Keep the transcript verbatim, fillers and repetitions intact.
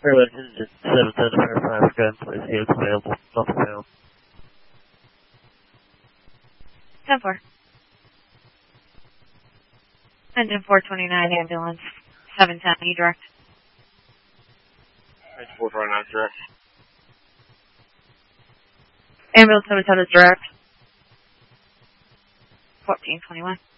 Airway engine seven ten to Fairfax, gun, please see if it's available. Nothing found. ten four. Engine four twenty-nine, ambulance seven ten, E direct. Engine four twenty-nine, direct. Ambulance seven ten is direct. fourteen twenty-one.